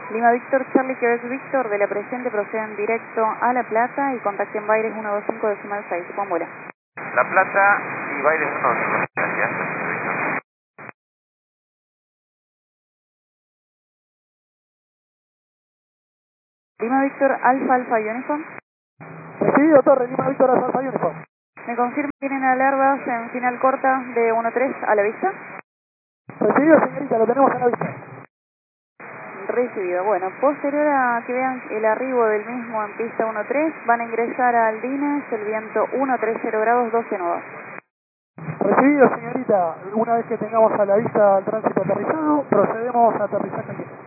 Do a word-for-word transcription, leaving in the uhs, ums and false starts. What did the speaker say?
Lima Víctor, Charlie Quebec Víctor, de la presente procedan directo a La Plata y contacten Baires ciento veinticinco decimal seis, supongo vuela. La Plata y Baires ciento veinticinco, gracias. Lima Víctor, Alfa Alfa Uniform. Recibido, Torre, Lima Víctor, Alfa Uniform. ¿Me confirma que tienen alarmas en final corta de uno tres a la vista? Recibido, señorita, lo tenemos a la vista. Recibido. Bueno, posterior a que vean el arribo del mismo en pista uno tres, van a ingresar a Aldines, el viento ciento treinta grados, doce nudos. Recibido, señorita. Una vez que tengamos a la vista el tránsito aterrizado, procedemos a aterrizaje aquí.